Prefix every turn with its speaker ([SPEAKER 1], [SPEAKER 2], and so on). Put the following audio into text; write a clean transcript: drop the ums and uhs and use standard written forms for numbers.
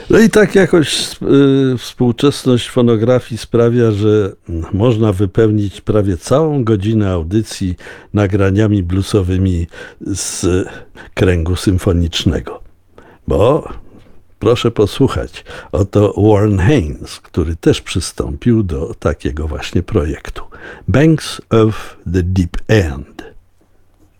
[SPEAKER 1] No i tak jakoś współczesność fonografii sprawia, że można wypełnić prawie całą godzinę audycji nagraniami bluesowymi z kręgu symfonicznego. Bo proszę posłuchać, oto Warren Haynes, który też przystąpił do takiego właśnie projektu. Banks of the Deep End.